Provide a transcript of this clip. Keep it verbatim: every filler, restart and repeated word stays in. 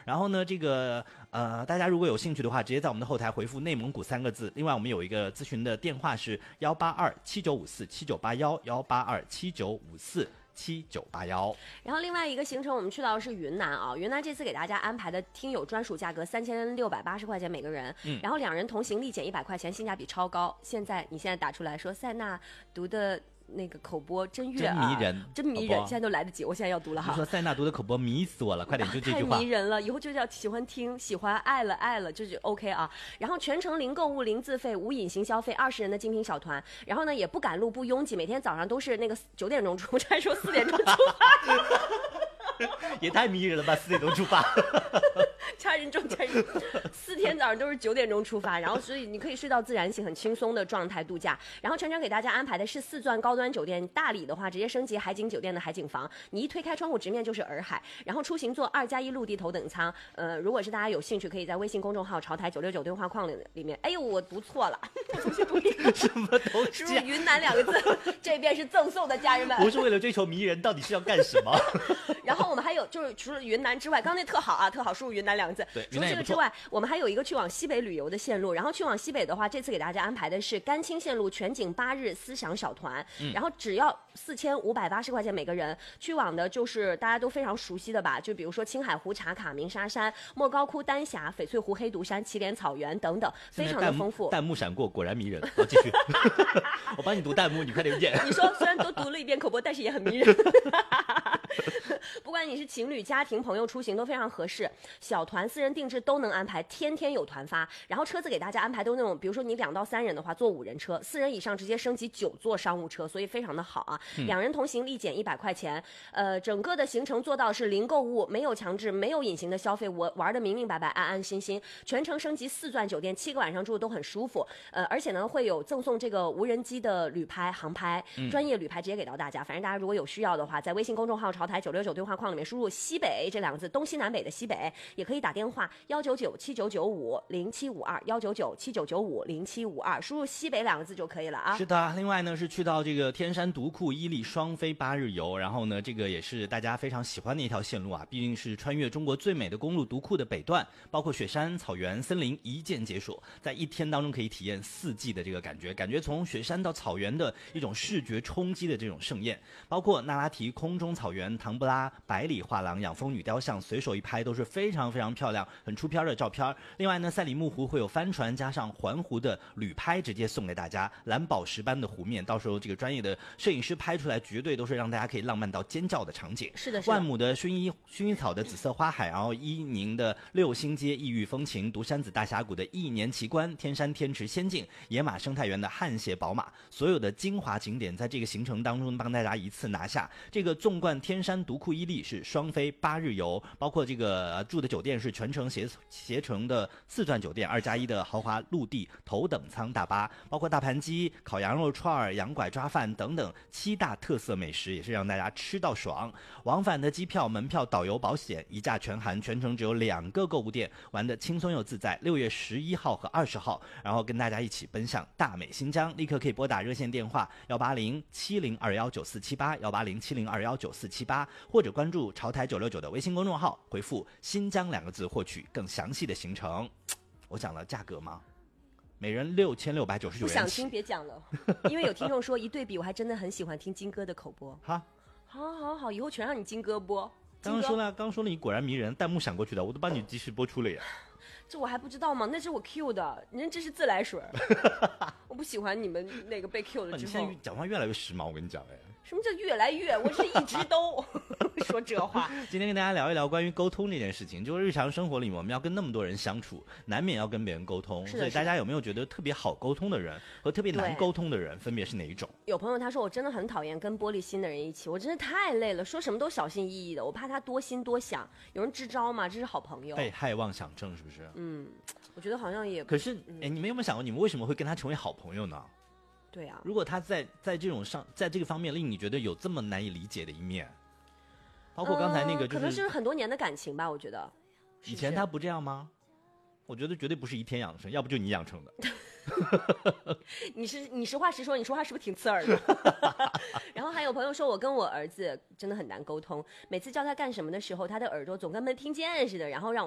然后呢，这个呃，大家如果有兴趣的话，直接在我们的后台回复内蒙古三个字。另外，我们有一个咨询的电话是幺八二七九五四七九八幺幺八二七九五四七九八幺。 然后另外一个行程我们去到的是云南啊，云南这次给大家安排的听友专属价格三千六百八十块钱每个人，嗯，然后两人同行立减一百块钱，性价比超高。现在你现在打出来说塞纳读的那个口播真悦啊，真迷人， 真迷人，现在都来得及，我现在要读了哈。 就说塞纳读的口播迷死我了，快点就这句话。 太迷人了，以后就叫喜欢听，喜欢爱了爱了，就是 OK 啊。然后全程零购物、零自费、无隐形消费，二十人的精品小团。然后呢，也不赶路、不拥挤，每天早上都是那个九点钟出，我差点说四点钟出发。 也太迷人了吧！四点钟出发， 差人中差人，四天早上都是九点钟出发，然后所以你可以睡到自然醒，很轻松的状态度假。然后全程给大家安排的是四钻高端酒店，大理的话直接升级海景酒店的海景房，你一推开窗户直面就是洱海。然后出行坐二加一陆地头等舱，呃，如果是大家有兴趣，可以在微信公众号潮台九六九对话框里里面。哎呦，我读错了，重新读一个什么东西？ 输入云南两个字，这边是赠送的，家人们。 不是为了追求迷人，到底是要干什么？ 然后我们还有就是除了云南之外，刚才那特好啊，特好，输入云南两个字。 对， 除了这个之外，我们还有一个去往西北旅游的线路。然后去往西北的话，这次给大家安排的是甘青线路全景八日思想小团，嗯、然后只要四千五百八十块钱每个人。去往的就是大家都非常熟悉的吧，就比如说青海湖、茶卡、鸣沙山、莫高窟、丹霞、翡翠湖、黑独山、祁连草原等等，非常的丰富。 弹幕闪过，果然迷人。好，继续。我帮你读弹幕，你快点念。 你说虽然都读了一遍口播，但是也很迷人。不管你是情侣、家庭、朋友出行都非常合适，小团、私人定制都能安排，天天有团发。然后车子给大家安排都那种，比如说你两到三人的话，坐五人车；四人以上直接升级九座商务车，所以非常的好啊。嗯、两人同行立减一百块钱，呃，整个的行程做到是零购物，没有强制，没有隐形的消费，我玩的明明白白，安安心心。全程升级四钻酒店，七个晚上住的都很舒服，呃，而且呢会有赠送这个无人机的旅拍航拍，专业旅拍直接给到大家。反正大家如果有需要的话，在微信公众号潮台九六九对话框里面输入西北这两个字，东西南北的西北，也可以打电话幺九九七九九五零七五二幺九九七九九五零七五二，输入西北两个字就可以了啊。 是的，另外呢是去到这个天山独库伊利双飞八日游，然后呢这个也是大家非常喜欢的一条线路啊，毕竟是穿越中国最美的公路独库的北段，包括雪山、草原、森林一键解锁，在一天当中可以体验四季的这个感觉，感觉从雪山到草原的一种视觉冲击的这种盛宴，包括那拉提空中草原、唐布拉百里画廊、养蜂女雕像，随手一拍都是非常非常漂亮、很出片的照片。另外呢，赛里木湖会有帆船加上环湖的旅拍，直接送给大家蓝宝石般的湖面，到时候这个专业的摄影师拍出来，绝对都是让大家可以浪漫到尖叫的场景。 是的，是的。 万亩的薰衣薰衣草的紫色花海，然后伊宁的六星街异域风情，独山子大峡谷的亿年奇观，天山天池仙境，野马生态园的汗血宝马，所有的精华景点在这个行程当中帮大家一次拿下。这个纵贯天山独库伊利是双飞八日游，包括这个、呃、住的酒店是全程携携程的四钻酒店，二加一的豪华陆地头等舱大巴，包括大盘鸡、烤羊肉串、羊拐抓饭等等七大特色美食，也是让大家吃到爽。往返的机票、门票、导游、保险一价全含，全程只有两个购物店，玩得轻松又自在。六月十一号和二十号，然后跟大家一起奔向大美新疆，立刻可以拨打热线电话幺八零七零二幺九四七八幺八零七零二幺九四七八，或者关注潮台九六九的微信公众号，回复新疆两个字获取更详细的行程。我讲了价格吗？每人六千六百九十九元。 不想听别讲了，因为有听众说一对比，我还真的很喜欢听金哥的口播。 好， 好好好，以后全让你金哥播。 刚刚说了，刚刚说了，你果然迷人，弹幕闪过去的，我都帮你及时播出了呀。 这我还不知道吗？那是我 Q 的，人这是自来水。我不喜欢你们那个被 Q 了之后。 你现在讲话越来越时髦，我跟你讲哎。 什么叫越来越？我是一直都说这话。 今天跟大家聊一聊关于沟通这件事情，就是日常生活里我们要跟那么多人相处，难免要跟别人沟通，所以大家有没有觉得特别好沟通的人和特别难沟通的人分别是哪一种？ 有朋友他说我真的很讨厌跟玻璃心的人一起，我真的太累了，说什么都小心翼翼的，我怕他多心多想。有人支招吗？这是好朋友。 被害妄想症是不是？ 嗯，我觉得好像也。 可是，哎、嗯，你们有没有想过，你们为什么会跟他成为好朋友呢？ 对啊， 如果他在在这种上，在这个方面令你觉得有这么难以理解的一面，包括刚才那个、就是呃， 可能是很多年的感情吧，我觉得。 以前他不这样吗？我觉得绝对不是一天养成，要不就你养成的。 你是你实话实说，你说话是不是挺刺耳的？然后还有朋友说我跟我儿子真的很难沟通，每次叫他干什么的时候，他的耳朵总跟没听见似的，然后让我